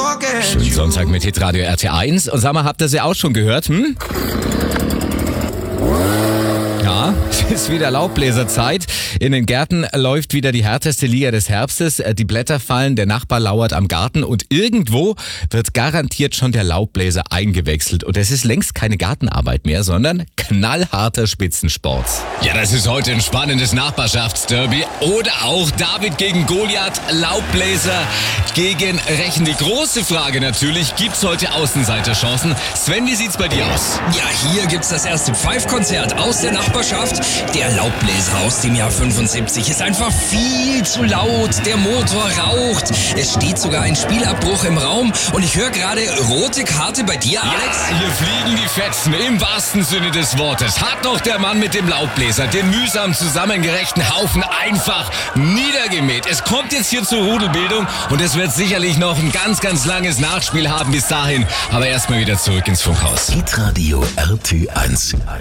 Schönen Sonntag mit Hitradio RT1. Und sag mal, habt ihr sie auch schon gehört, Ja, es ist wieder Laubbläserzeit. In den Gärten läuft wieder die härteste Liga des Herbstes. Die Blätter fallen, der Nachbar lauert am Garten und irgendwo wird garantiert schon der Laubbläser eingewechselt. Und es ist längst keine Gartenarbeit mehr, sondern knallharter Spitzensport. Ja, das ist heute ein spannendes Nachbarschaftsderby. Oder auch David gegen Goliath, Laubbläser gegen Rechen. Die große Frage natürlich, gibt's heute Außenseiterchancen? Sven, wie sieht's bei dir aus? Ja, hier gibt's das erste Pfeifkonzert aus der Nachbarschaft. Der Laubbläser aus dem Jahr 75 ist einfach viel zu laut. Der Motor raucht. Es steht sogar ein Spielabbruch im Raum. Und ich höre gerade rote Karte bei dir, Alex. Ja, hier fliegen die Fetzen im wahrsten Sinne des Wortes. Hat doch der Mann mit dem Laubbläser den mühsam zusammengerechten Haufen einfach niedergemäht. Es kommt jetzt hier zur Rudelbildung und es wird sicherlich noch ein ganz, ganz langes Nachspiel haben bis dahin. Aber erstmal wieder zurück ins Funkhaus. Hitradio RT1.